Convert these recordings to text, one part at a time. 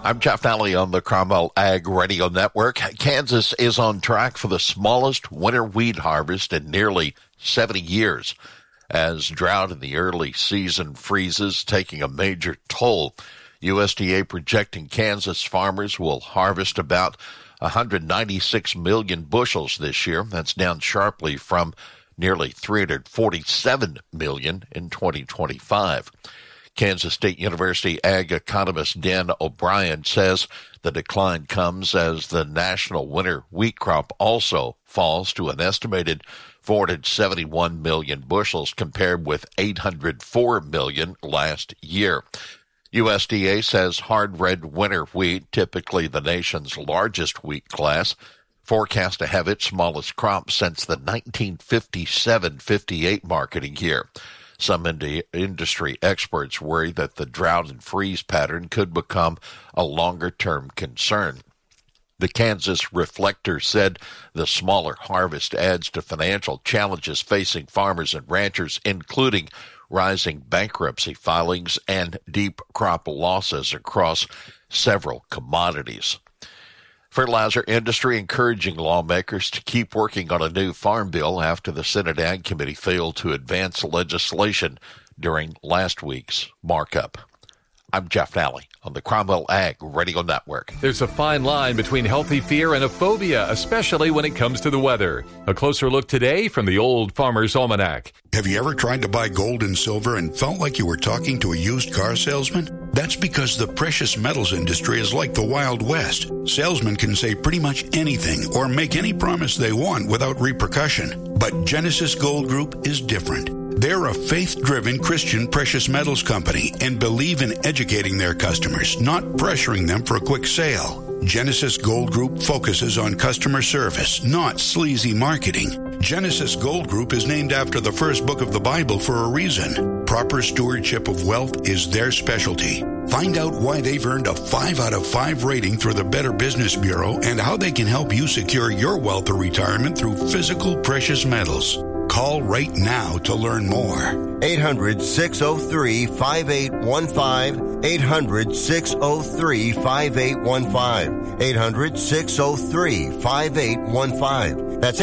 I'm Jeff Nally on the Cromwell Ag Radio Network. Kansas is on track for the smallest winter wheat harvest in nearly 70 years as drought in the early season freezes taking a major toll. USDA projecting Kansas farmers will harvest about 196 million bushels this year. That's down sharply from nearly 347 million in 2025. Kansas State University ag economist Dan O'Brien says the decline comes as the national winter wheat crop also falls to an estimated 471 million bushels compared with 804 million last year. USDA says hard red winter wheat, typically the nation's largest wheat class, forecast to have its smallest crop since the 1957-58 marketing year. Some industry experts worry that the drought and freeze pattern could become a longer-term concern. The Kansas Reflector said the smaller harvest adds to financial challenges facing farmers and ranchers, including rising bankruptcy filings and deep crop losses across several commodities. Fertilizer industry encouraging lawmakers to keep working on a new farm bill after the Senate Ag Committee failed to advance legislation during last week's markup. I'm Jeff Nally on the Cromwell Ag Radio Network. There's a fine line between healthy fear and a phobia, especially when it comes to the weather. A closer look today from the Old Farmer's Almanac. Have you ever tried to buy gold and silver and felt like you were talking to a used car salesman? That's because the precious metals industry is like the Wild West. Salesmen can say pretty much anything or make any promise they want without repercussion. But Genesis Gold Group is different. They're a faith-driven Christian precious metals company and believe in educating their customers, not pressuring them for a quick sale. Genesis Gold Group focuses on customer service, not sleazy marketing. Genesis Gold Group is named after the first book of the Bible for a reason. Proper stewardship of wealth is their specialty. Find out why they've earned a 5 out of 5 rating through the Better Business Bureau and how they can help you secure your wealth or retirement through physical precious metals. Call right now to learn more. 800-603-5815. 800-603-5815. 800-603-5815. That's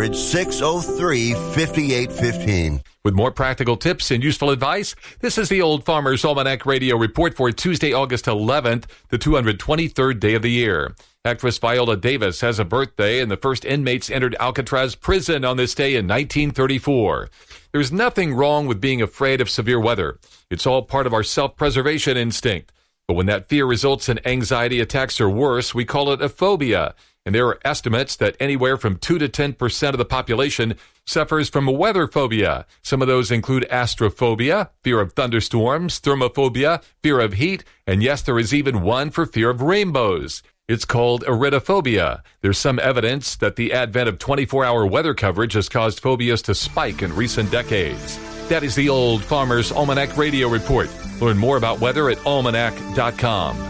800-603-5815. With more practical tips and useful advice, this is the Old Farmer's Almanac Radio Report for Tuesday, August 11th, the 223rd day of the year. Actress Viola Davis has a birthday, and the first inmates entered Alcatraz prison on this day in 1934. There's nothing wrong with being afraid of severe weather. It's all part of our self-preservation instinct. But when that fear results in anxiety attacks or worse, we call it a phobia. And there are estimates that anywhere from 2 to 10% of the population suffers from a weather phobia. Some of those include astrophobia, fear of thunderstorms, thermophobia, fear of heat, and yes, there is even one for fear of rainbows. It's called iridophobia. There's some evidence that the advent of 24-hour weather coverage has caused phobias to spike in recent decades. That is the Old Farmer's Almanac Radio Report. Learn more about weather at almanac.com.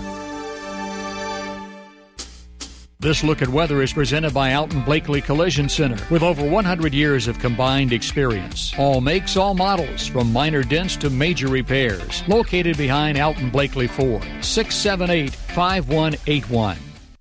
This look at weather is presented by Alton Blakely Collision Center with over 100 years of combined experience. All makes, all models, from minor dents to major repairs. Located behind Alton Blakely Ford, 678-5181.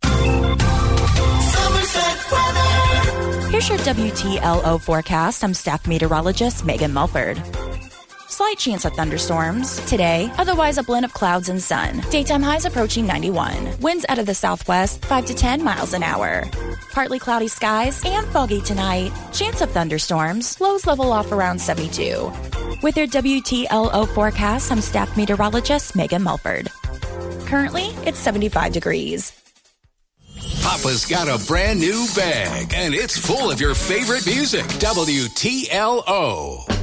Here's your WTLO forecast. I'm staff meteorologist Megan Mulford. Slight chance of thunderstorms today, otherwise a blend of clouds and sun. Daytime highs approaching 91. Winds out of the southwest, 5 to 10 miles an hour. Partly cloudy skies and foggy tonight. Chance of thunderstorms. Lows level off around 72. With your WTLO forecast, I'm staff meteorologist Megan Mulford. Currently, it's 75 degrees. Papa's got a brand new bag, and it's full of your favorite music. WTLO.